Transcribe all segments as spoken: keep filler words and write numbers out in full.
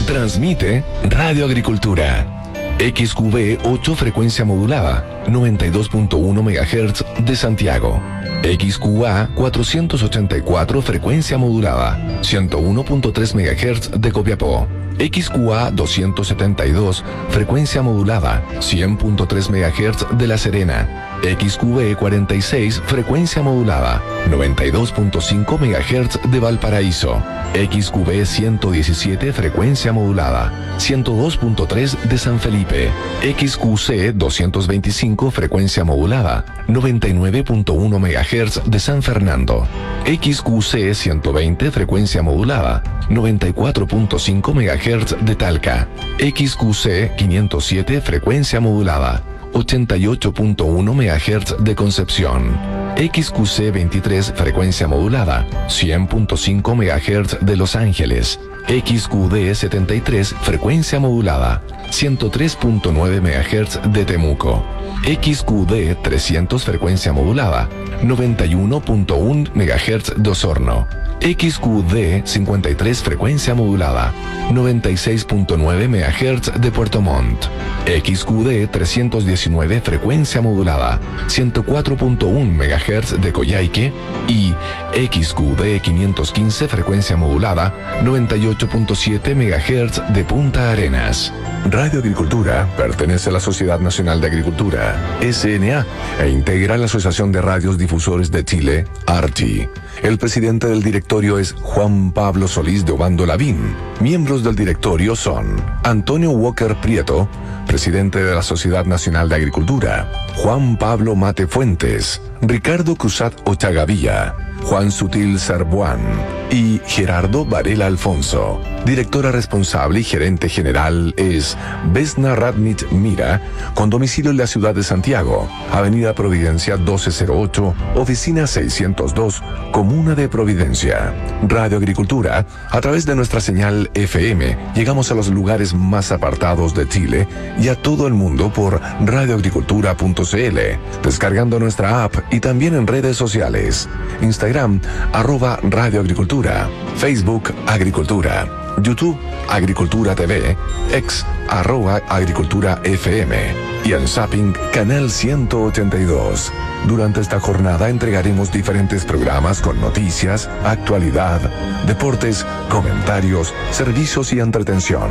Transmite Radio Agricultura. X Q V ocho frecuencia modulada, noventa y dos punto uno megahertz de Santiago. X Q A cuatrocientos ochenta y cuatro frecuencia modulada, ciento uno punto tres megahertz de Copiapó. X Q A doscientos setenta y dos frecuencia modulada, cien punto tres megahertz de La Serena. X Q B cuarenta y seis frecuencia modulada, noventa y dos punto cinco megahertz de Valparaíso. X Q B ciento diecisiete frecuencia modulada, ciento dos punto tres de San Felipe. X Q C doscientos veinticinco frecuencia modulada, noventa y nueve punto uno megahertz de San Fernando. X Q C ciento veinte frecuencia modulada, noventa y cuatro punto cinco megahertz de Talca. X Q C quinientos siete frecuencia modulada, ochenta y ocho punto uno megahertz de Concepción. X Q C veintitrés frecuencia modulada, cien punto cinco megahertz de Los Ángeles. X Q D setenta y tres frecuencia modulada, ciento tres punto nueve megahertz de Temuco. X Q D trescientos frecuencia modulada, noventa y uno punto uno megahertz de Osorno. X Q D cincuenta y tres frecuencia modulada, noventa y seis punto nueve megahertz de Puerto Montt. X Q D trescientos diecinueve frecuencia modulada, ciento cuatro punto uno megahertz de Coyhaique. Y X Q D quinientos quince frecuencia modulada, noventa y ocho punto siete megahertz de Punta Arenas. Radio Agricultura pertenece a la Sociedad Nacional de Agricultura, S N A, e integra la Asociación de Radios Difusores de Chile, ARCHI. El presidente del directorio es Juan Pablo Solís de Obando Lavín. Miembros del directorio son Antonio Walker Prieto, presidente de la Sociedad Nacional de Agricultura; Juan Pablo Mate Fuentes; Ricardo Cruzat Ochagavía; Juan Sutil Sarbuán y Gerardo Varela Alfonso. Directora responsable y gerente general es Vesna Radnich Mira, con domicilio en la ciudad de Santiago, Avenida Providencia doce cero ocho, Oficina seiscientos dos, Comuna de Providencia. Radio Agricultura, a través de nuestra señal F M, llegamos a los lugares más apartados de Chile y a todo el mundo por radioagricultura punto c l, descargando nuestra app y también en redes sociales. Instagram, arroba Radio Agricultura; Facebook, Agricultura; YouTube, Agricultura T V; X, arroba Agricultura F M; y en Zapping, Canal ciento ochenta y dos. Durante esta jornada entregaremos diferentes programas con noticias, actualidad, deportes, comentarios, servicios y entretención.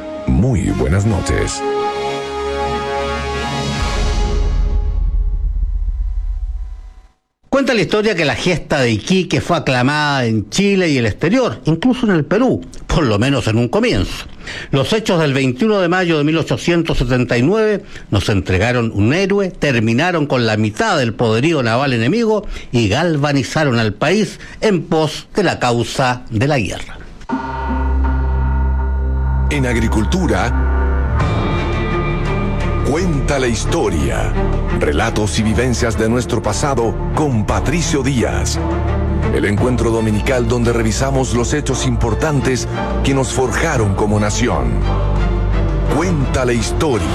Muy buenas noches. Cuenta la historia que la gesta de Iquique fue aclamada en Chile y el exterior, incluso en el Perú, por lo menos en un comienzo. Los hechos del veintiuno de mayo de mil ochocientos setenta y nueve nos entregaron un héroe, terminaron con la mitad del poderío naval enemigo y galvanizaron al país en pos de la causa de la guerra. En Agricultura, cuenta la historia. Relatos y vivencias de nuestro pasado con Patricio Díaz. El encuentro dominical donde revisamos los hechos importantes que nos forjaron como nación. Cuenta la historia.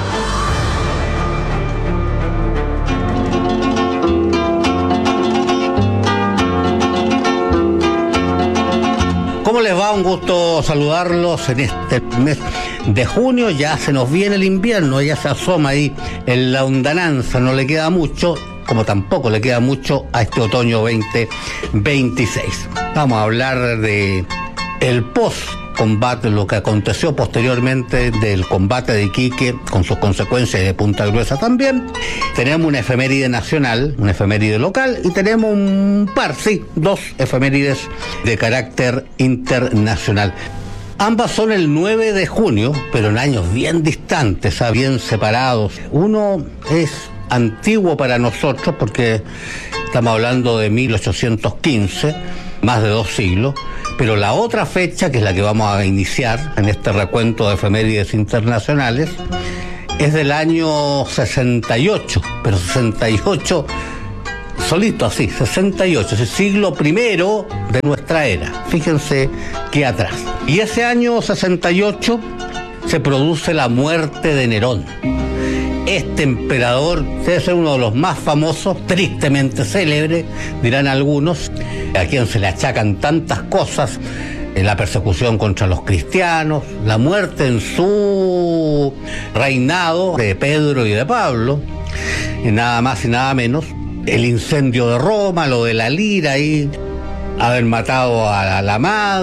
¿Cómo les va? Un gusto saludarlos en este mes de junio. Ya se nos viene el invierno, ya se asoma ahí en la hondananza, no le queda mucho, como tampoco le queda mucho a este otoño veinte veintiséis. Vamos a hablar de el post-combate, lo que aconteció posteriormente del combate de Iquique, con sus consecuencias, y de Punta Gruesa también. Tenemos una efeméride nacional, una efeméride local, y tenemos un par, sí, dos efemérides de carácter internacional. Ambas son el nueve de junio, pero en años bien distantes, bien separados. Uno es antiguo para nosotros porque estamos hablando de mil ochocientos quince, más de dos siglos, pero la otra fecha, que es la que vamos a iniciar en este recuento de efemérides internacionales, es del año sesenta y ocho, pero sesenta y ocho solito así, sesenta y ocho, es el siglo primero de nuestra era. Fíjense qué atrás. Y ese año sesenta y ocho se produce la muerte de Nerón. Este emperador debe ser uno de los más famosos, tristemente célebre, dirán algunos, a quien se le achacan tantas cosas, la persecución contra los cristianos, la muerte en su reinado de Pedro y de Pablo, y nada más y nada menos, el incendio de Roma, lo de la lira y haber matado a la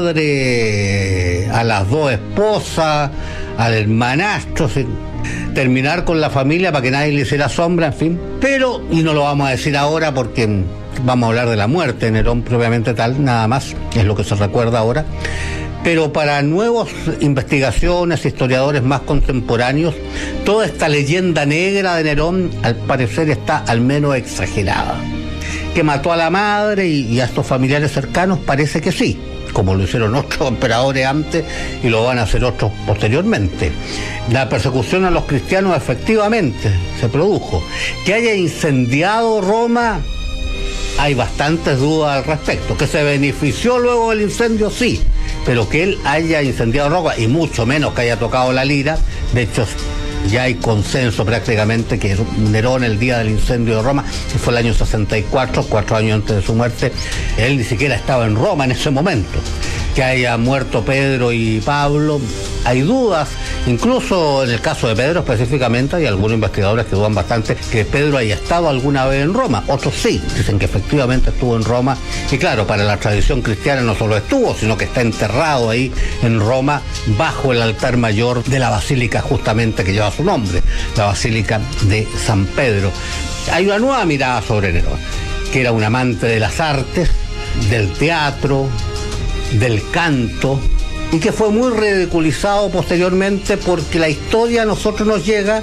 madre, a las dos esposas, al hermanastro, terminar con la familia para que nadie le hiciera sombra, en fin. Pero, y no lo vamos a decir ahora porque vamos a hablar de la muerte de Nerón propiamente tal, nada más, es lo que se recuerda ahora. Pero para nuevas investigaciones, historiadores más contemporáneos, toda esta leyenda negra de Nerón al parecer está al menos exagerada. Que mató a la madre y, y a estos familiares cercanos, parece que sí, como lo hicieron otros emperadores antes y lo van a hacer otros posteriormente. La persecución a los cristianos efectivamente se produjo. Que haya incendiado Roma, hay bastantes dudas al respecto. Que se benefició luego del incendio, sí, pero que él haya incendiado Roma, y mucho menos que haya tocado la lira, de hecho ya hay consenso prácticamente que Nerón, el día del incendio de Roma, que fue el año sesenta y cuatro, cuatro años antes de su muerte, él ni siquiera estaba en Roma en ese momento. Que haya muerto Pedro y Pablo, hay dudas, incluso en el caso de Pedro específicamente hay algunos investigadores que dudan bastante que Pedro haya estado alguna vez en Roma, otros sí, dicen que efectivamente estuvo en Roma, y claro, para la tradición cristiana no solo estuvo, sino que está enterrado ahí en Roma, bajo el altar mayor de la basílica justamente que lleva su nombre, la Basílica de San Pedro. Hay una nueva mirada sobre Nerón, que era un amante de las artes, del teatro, del canto, y que fue muy ridiculizado posteriormente porque la historia a nosotros nos llega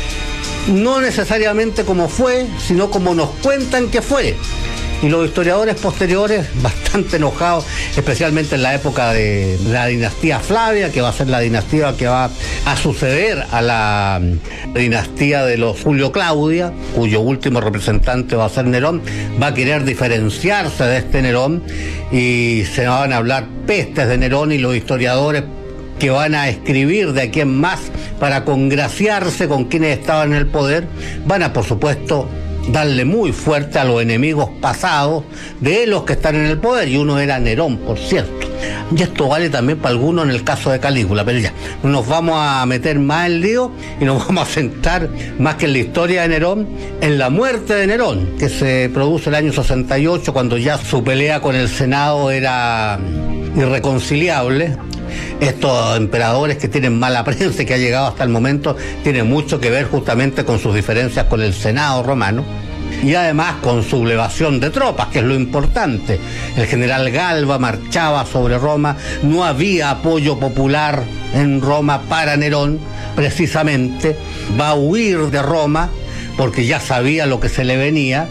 no necesariamente como fue, sino como nos cuentan que fue. Y los historiadores posteriores, bastante enojados, especialmente en la época de la dinastía Flavia, que va a ser la dinastía que va a suceder a la dinastía de los Julio Claudia, cuyo último representante va a ser Nerón, va a querer diferenciarse de este Nerón y se van a hablar pestes de Nerón, y los historiadores que van a escribir de aquí en más para congraciarse con quienes estaban en el poder, van a, por supuesto, darle muy fuerte a los enemigos pasados de los que están en el poder, y uno era Nerón, por cierto. Y esto vale también para algunos en el caso de Calígula, pero ya, no nos vamos a meter más en lío y nos vamos a centrar más que en la historia de Nerón, en la muerte de Nerón, que se produce el año sesenta y ocho, cuando ya su pelea con el Senado era irreconciliable. Estos emperadores que tienen mala prensa y que ha llegado hasta el momento tienen mucho que ver justamente con sus diferencias con el Senado romano, y además con sublevación de tropas, que es lo importante. El general Galba marchaba sobre Roma, no había apoyo popular en Roma para Nerón, precisamente, va a huir de Roma porque ya sabía lo que se le venía,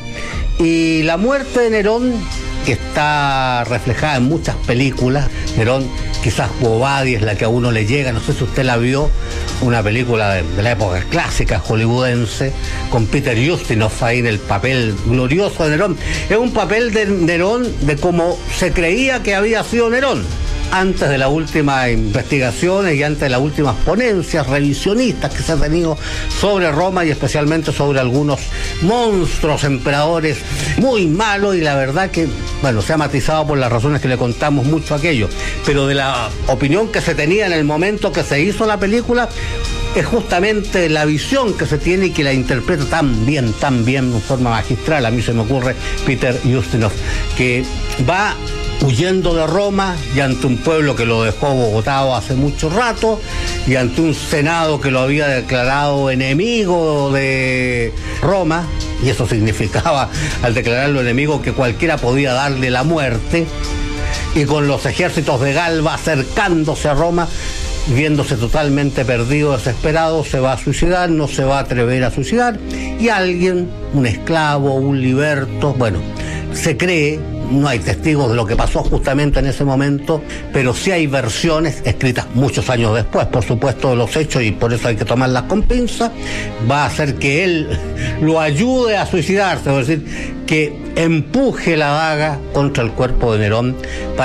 y la muerte de Nerón, que está reflejada en muchas películas. Nerón, quizás Quo Vadis es la que a uno le llega, no sé si usted la vio, una película de, de la época clásica hollywoodense, con Peter Ustinov ahí en el papel glorioso de Nerón. Es un papel de Nerón de cómo se creía que había sido Nerón antes de las últimas investigaciones y antes de las últimas ponencias revisionistas que se han tenido sobre Roma, y especialmente sobre algunos monstruos emperadores muy malos, y la verdad que, bueno, se ha matizado por las razones que le contamos mucho aquello, pero de la opinión que se tenía en el momento que se hizo la película, es justamente la visión que se tiene y que la interpreta tan bien, tan bien, de forma magistral, a mí se me ocurre Peter Ustinov, que va huyendo de Roma y ante un pueblo que lo dejó bogotado hace mucho rato, y ante un Senado que lo había declarado enemigo de Roma, y eso significaba, al declararlo enemigo, que cualquiera podía darle la muerte, y con los ejércitos de Galba acercándose a Roma, viéndose totalmente perdido, desesperado, se va a suicidar, no se va a atrever a suicidar, y alguien, un esclavo, un liberto, bueno, se cree, no hay testigos de lo que pasó justamente en ese momento, pero sí hay versiones escritas muchos años después, por supuesto, de los hechos, y por eso hay que tomarlas con pinzas. Va a hacer que él lo ayude a suicidarse, es decir, que empuje la daga contra el cuerpo de Nerón.